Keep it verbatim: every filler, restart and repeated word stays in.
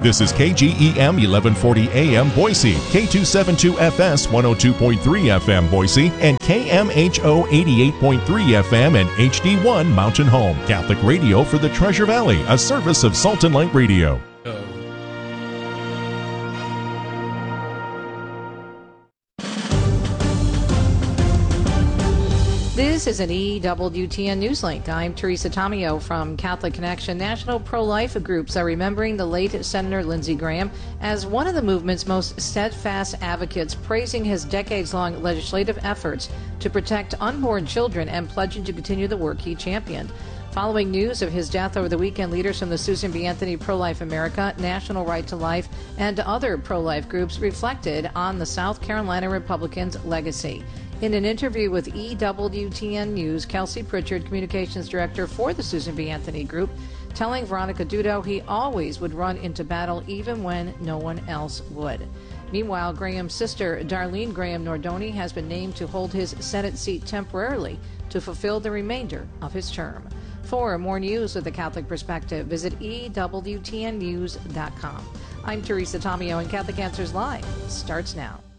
This is K G E M eleven forty A M Boise, K two seventy-two F S one oh two point three F M Boise, and K M H O eighty-eight point three F M and H D one Mountain Home. Catholic radio for the Treasure Valley, a service of Salt and Light Radio. This is an E W T N Newslink. I'm Teresa Tomeo from Catholic Connection. National pro-life groups are remembering the late Senator Lindsey Graham as one of the movement's most steadfast advocates, praising his decades-long legislative efforts to protect unborn children and pledging to continue the work he championed. Following news of his death over the weekend, leaders from the Susan B. Anthony Pro-Life America, National Right to Life, and other pro-life groups reflected on the South Carolina Republicans' legacy. In an interview with E W T N News, Kelsey Pritchard, communications director for the Susan B. Anthony Group, telling Veronica Dudo he always would run into battle even when no one else would. Meanwhile, Graham's sister, Darlene Graham Nordoni, has been named to hold his Senate seat temporarily to fulfill the remainder of his term. For more news with a Catholic perspective, visit E W T N news dot com. I'm Teresa Tomeo, and Catholic Answers Live starts now.